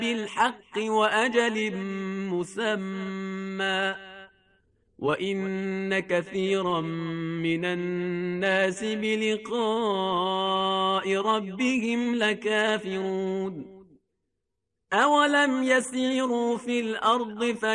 بالحق وأجل مسمى وإن كثيرا من الناس بلقاء ربهم لكافرون أولم يسيروا في الأرض